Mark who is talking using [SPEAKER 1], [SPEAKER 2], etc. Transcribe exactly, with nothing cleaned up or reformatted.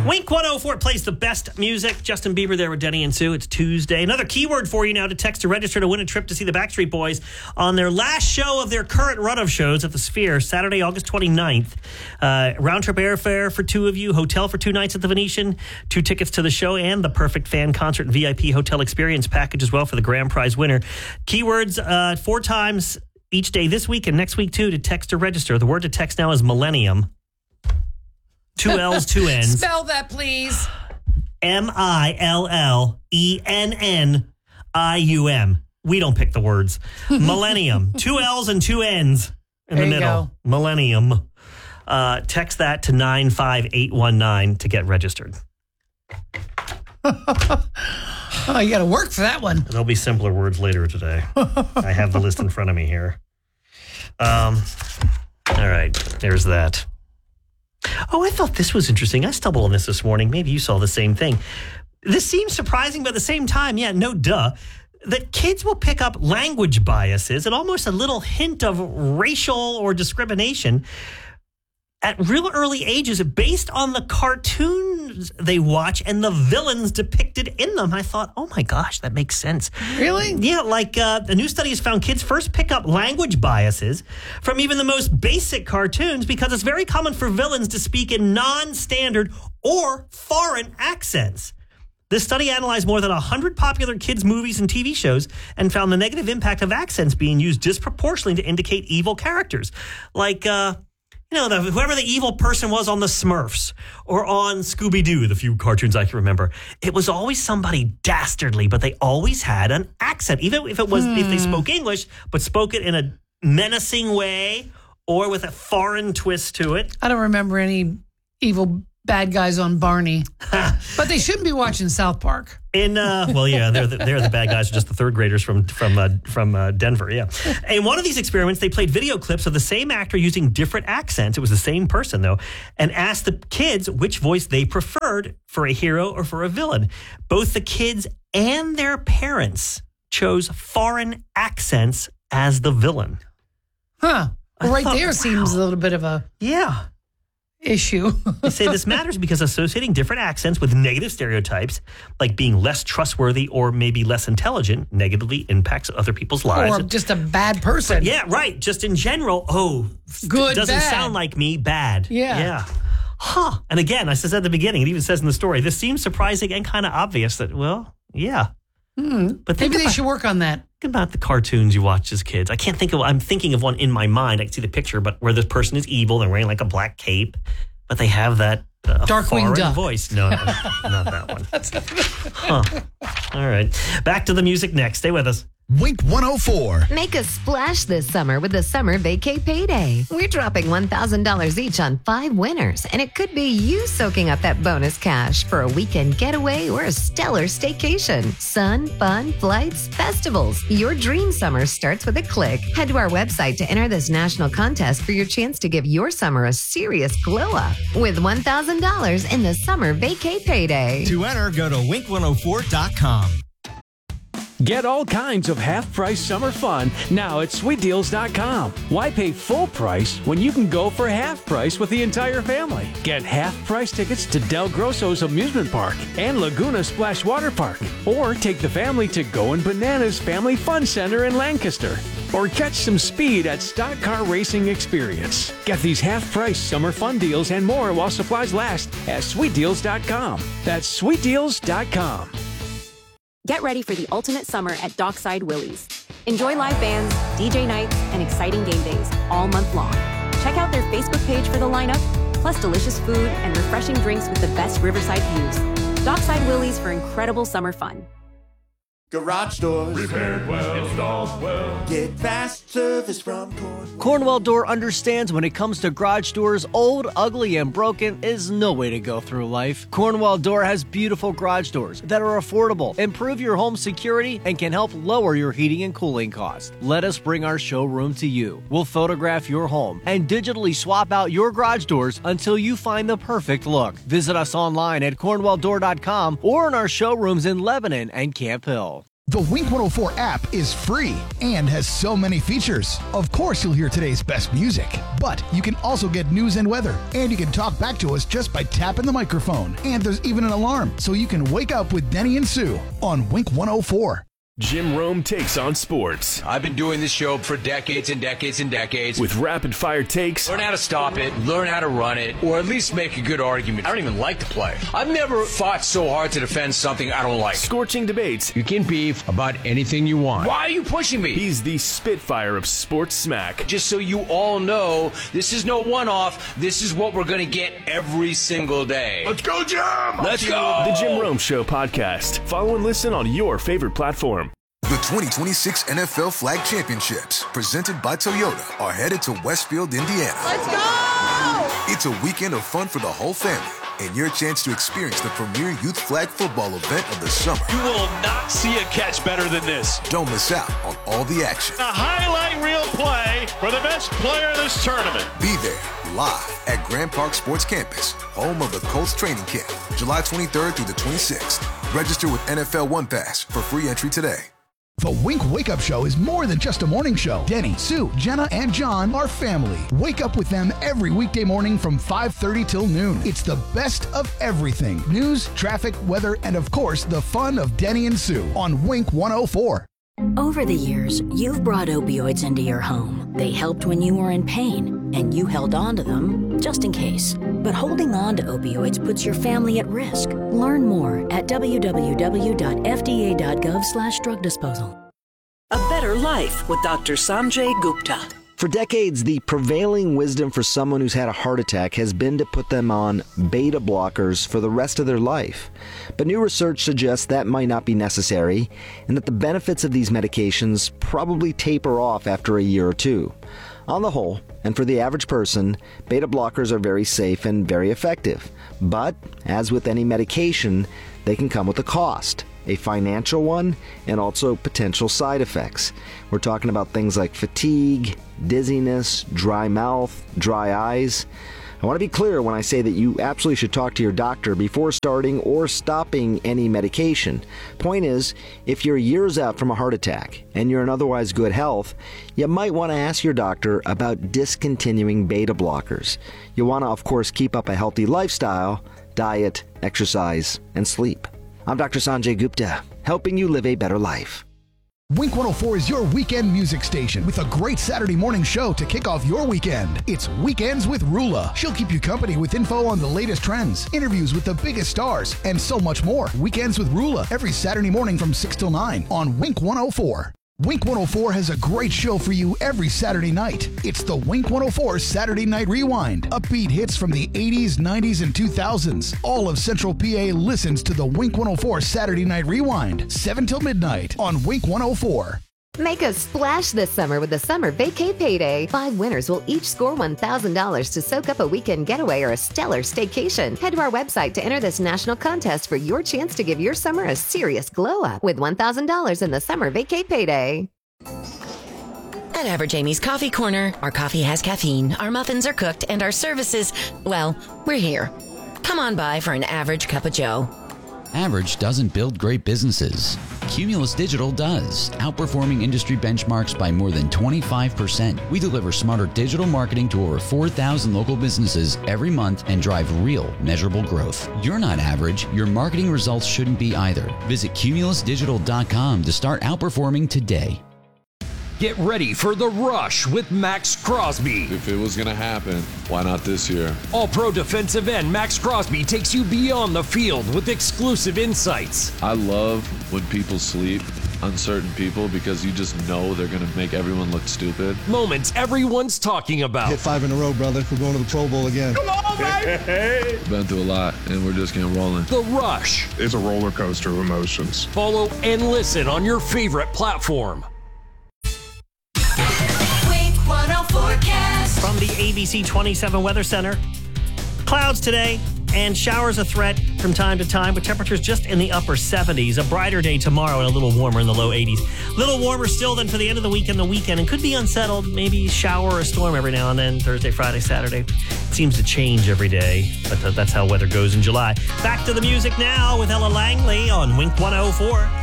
[SPEAKER 1] Wink one oh four plays the best music. Justin Bieber there with Denny and Sue. It's Tuesday. Another keyword for you now to text to register to win a trip to see the Backstreet Boys on their last show of their current run of shows at the Sphere, Saturday, August twenty-ninth. Uh, round trip airfare for two of you, hotel for two nights at the Venetian, two tickets to the show, and the perfect fan concert and V I P hotel experience package as well for the grand prize winner. Keywords uh, four times each day this week and next week too to text to register. The word to text now is millennium. Two L's, two N's.
[SPEAKER 2] Spell that, please.
[SPEAKER 1] M I L L E N N I U M. We don't pick the words. Millennium. Two L's and two N's in
[SPEAKER 2] There
[SPEAKER 1] the
[SPEAKER 2] you
[SPEAKER 1] middle.
[SPEAKER 2] go.
[SPEAKER 1] Millennium. Uh, text that to nine five eight one nine to get registered.
[SPEAKER 2] Oh, you got to work for that one.
[SPEAKER 1] There'll be simpler words later today. I have the list in front of me here. Um, all right. There's that. Oh, I thought this was interesting. I stumbled on this this morning. Maybe you saw the same thing. This seems surprising, but at the same time, yeah, no duh, that kids will pick up language biases and almost a little hint of racial or discrimination at real early ages based on the cartoons they watch and the villains depicted in them. I thought, oh my gosh, that makes sense.
[SPEAKER 2] Really?
[SPEAKER 1] Yeah, like uh, a new study has found kids first pick up language biases from even the most basic cartoons because it's very common for villains to speak in non-standard or foreign accents. This study analyzed more than one hundred popular kids' movies and T V shows and found the negative impact of accents being used disproportionately to indicate evil characters. Like, uh, you know, the, whoever the evil person was on the Smurfs or on Scooby-Doo, the few cartoons I can remember, it was always somebody dastardly, but they always had an accent. Even if it was, hmm. if they spoke English, but spoke it in a menacing way or with a foreign twist to it.
[SPEAKER 2] I don't remember any evil bad guys on Barney. But they shouldn't be watching South Park.
[SPEAKER 1] In uh, well, yeah, they're the, they're the bad guys, are just the third graders from from uh, from uh, Denver. Yeah, in one of these experiments, they played video clips of the same actor using different accents. It was the same person though, and asked the kids which voice they preferred for a hero or for a villain. Both the kids and their parents chose foreign accents as the villain.
[SPEAKER 2] Huh? Well, right
[SPEAKER 1] thought,
[SPEAKER 2] there
[SPEAKER 1] wow.
[SPEAKER 2] seems a little bit of a
[SPEAKER 1] yeah.
[SPEAKER 2] issue.
[SPEAKER 1] They say this matters because associating different accents with negative stereotypes, like being less trustworthy or maybe less intelligent, negatively impacts other people's lives.
[SPEAKER 2] Or just a bad person.
[SPEAKER 1] Yeah, right. Just in general, oh,
[SPEAKER 2] Good,
[SPEAKER 1] doesn't
[SPEAKER 2] bad.
[SPEAKER 1] sound like me, bad.
[SPEAKER 2] Yeah.
[SPEAKER 1] Yeah. Huh. And again, I said at the beginning, it even says in the story, this seems surprising and kind of obvious that, well, yeah.
[SPEAKER 2] Hmm.
[SPEAKER 1] But think
[SPEAKER 2] Maybe they
[SPEAKER 1] about,
[SPEAKER 2] should work on that.
[SPEAKER 1] think about the cartoons you watched as kids. I can't think of, I'm thinking of one in my mind. I can see the picture, but where this person is evil, they're wearing like a black cape, but they have that uh,
[SPEAKER 2] Darkwing
[SPEAKER 1] foreign
[SPEAKER 2] Duck
[SPEAKER 1] voice. No, no, not that one. Huh. All right. Back to the music next. Stay with us.
[SPEAKER 3] Wink one oh four.
[SPEAKER 4] Make a splash this summer with the Summer Vacay Payday. We're dropping one thousand dollars each on five winners, and it could be you soaking up that bonus cash for a weekend getaway or a stellar staycation. Sun, fun, flights, festivals. Your dream summer starts with a click. Head to our website to enter this national contest for your chance to give your summer a serious glow up with one thousand dollars in the Summer Vacay Payday.
[SPEAKER 5] To enter, go to wink one oh four dot com.
[SPEAKER 6] Get all kinds of half-price summer fun now at sweet deals dot com. Why pay full price when you can go for half price with the entire family? Get half-price tickets to Del Grosso's Amusement Park and Laguna Splash Water Park. Or take the family to Goin' Bananas Family Fun Center in Lancaster. Or catch some speed at Stock Car Racing Experience. Get these half-price summer fun deals and more while supplies last at sweet deals dot com. That's sweet deals dot com.
[SPEAKER 7] Get ready for the ultimate summer at Dockside Willie's. Enjoy live bands, D J nights, and exciting game days all month long. Check out their Facebook page for the lineup, plus delicious food and refreshing drinks with the best riverside views. Dockside Willie's for incredible summer fun.
[SPEAKER 8] Garage doors.
[SPEAKER 9] Repaired well, installed well.
[SPEAKER 8] Get fast service from Cornwell.
[SPEAKER 10] Cornwell Door understands when it comes to garage doors, old, ugly, and broken is no way to go through life. Cornwell Door has beautiful garage doors that are affordable, improve your home security, and can help lower your heating and cooling costs. Let us bring our showroom to you. We'll photograph your home and digitally swap out your garage doors until you find the perfect look. Visit us online at cornwell door dot com or in our showrooms in Lebanon and Camp Hill.
[SPEAKER 3] The Wink one oh four app is free and has so many features. Of course, you'll hear today's best music, but you can also get news and weather, and you can talk back to us just by tapping the microphone. And there's even an alarm, so you can wake up with Denny and Sue on Wink one oh four.
[SPEAKER 11] Jim Rome takes on sports.
[SPEAKER 12] I've been doing this show for decades and decades and decades.
[SPEAKER 11] With rapid-fire takes.
[SPEAKER 12] Learn how to stop it, learn how to run it, or at least make a good argument. I don't even like to play. I've never fought so hard to defend something I don't like.
[SPEAKER 11] Scorching debates.
[SPEAKER 12] You can beef about anything you want. Why are you pushing me?
[SPEAKER 11] He's the Spitfire of sports smack.
[SPEAKER 12] Just so you all know, this is no one-off. This is what we're going to get every single day.
[SPEAKER 9] Let's go, Jim!
[SPEAKER 12] Let's go!
[SPEAKER 11] The Jim Rome Show podcast. Follow and listen on your favorite platform.
[SPEAKER 13] The twenty twenty-six N F L Flag Championships, presented by Toyota, are headed to Westfield, Indiana.
[SPEAKER 14] Let's go!
[SPEAKER 13] It's a weekend of fun for the whole family and your chance to experience the premier youth flag football event of the summer.
[SPEAKER 15] You will not see a catch better than this.
[SPEAKER 13] Don't miss out on all the action.
[SPEAKER 9] A highlight reel play for the best player in this tournament.
[SPEAKER 13] Be there live at Grand Park Sports Campus, home of the Colts training camp, July twenty-third through the twenty-sixth. Register with N F L One Pass for free entry today.
[SPEAKER 3] The Wink Wake Up Show is more than just a morning show. Denny, Sue, Jenna, and John are family. Wake up with them every weekday morning from five thirty till noon. It's the best of everything. News, traffic, weather, and of course, the fun of Denny and Sue on Wink one oh four.
[SPEAKER 16] Over the years, you've brought opioids into your home. They helped when you were in pain, and you held on to them just in case. But holding on to opioids puts your family at risk. Learn more at w w w dot f d a dot gov slash drug disposal.
[SPEAKER 17] A better life with Doctor Sanjay Gupta.
[SPEAKER 18] For decades, the prevailing wisdom for someone who's had a heart attack has been to put them on beta blockers for the rest of their life. But new research suggests that might not be necessary, and that the benefits of these medications probably taper off after a year or two. On the whole, and for the average person, beta blockers are very safe and very effective. But, as with any medication, they can come with a cost. A financial one, and also potential side effects. We're talking about things like fatigue, dizziness, dry mouth, dry eyes. I want to be clear when I say that you absolutely should talk to your doctor before starting or stopping any medication. Point is, if you're years out from a heart attack and you're in otherwise good health, you might want to ask your doctor about discontinuing beta blockers. You want to, of course, keep up a healthy lifestyle, diet, exercise, and sleep. I'm Doctor Sanjay Gupta, helping you live a better life.
[SPEAKER 3] Wink one oh four is your weekend music station with a great Saturday morning show to kick off your weekend. It's Weekends with Rula. She'll keep you company with info on the latest trends, interviews with the biggest stars, and so much more. Weekends with Rula every Saturday morning from six till nine on Wink one oh four. Wink one oh four has a great show for you every Saturday night. It's the Wink one oh four Saturday Night Rewind. Upbeat hits from the eighties, nineties, and two thousands. All of Central P A listens to the Wink one oh four Saturday Night Rewind, seven till midnight on Wink one oh four.
[SPEAKER 4] Make a splash this summer with the Summer Vacay Payday. Five winners will each score one thousand dollars to soak up a weekend getaway or a stellar staycation. Head to our website to enter this national contest for your chance to give your summer a serious glow up with one thousand dollars in the Summer Vacay Payday.
[SPEAKER 19] At Average Amy's Coffee Corner, our coffee has caffeine, our muffins are cooked, and our services, well, we're here. Come on by for an average cup of joe.
[SPEAKER 20] Average doesn't build great businesses. Cumulus Digital does, outperforming industry benchmarks by more than twenty-five percent. We deliver smarter digital marketing to over four thousand local businesses every month and drive real, measurable growth. You're not average. Your marketing results shouldn't be either. Visit cumulus digital dot com to start outperforming today.
[SPEAKER 21] Get ready for The Rush with Max Crosby.
[SPEAKER 22] If it was going to happen, why not this year?
[SPEAKER 21] All-pro defensive end Max Crosby takes you beyond the field with exclusive insights.
[SPEAKER 22] I love when people sleep on certain people because you just know they're going to make everyone look stupid.
[SPEAKER 21] Moments everyone's talking about.
[SPEAKER 23] Hit five in a row, brother. We're going to the Pro Bowl again.
[SPEAKER 22] Come on, baby! Been through a lot, and we're just getting rolling.
[SPEAKER 21] The Rush.
[SPEAKER 9] It's a roller coaster of emotions.
[SPEAKER 21] Follow and listen on your favorite platform.
[SPEAKER 1] From the A B C twenty-seven Weather Center, clouds today and showers a threat from time to time with temperatures just in the upper seventies. A brighter day tomorrow and a little warmer in the low eighties. A little warmer still than for the end of the week and the weekend, and could be unsettled, maybe shower or storm every now and then, Thursday, Friday, Saturday. It seems to change every day, but that's how weather goes in July. Back to the music now with Ella Langley on Wink one oh four.